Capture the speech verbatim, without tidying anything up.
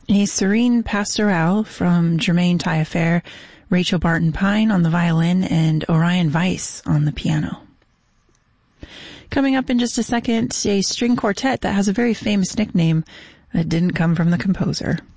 A Serene Pastoral from Germaine Taillefer, Rachel Barton Pine on the violin, and Orion Weiss on the piano. Coming up in just a second, a string quartet that has a very famous nickname that didn't come from the composer.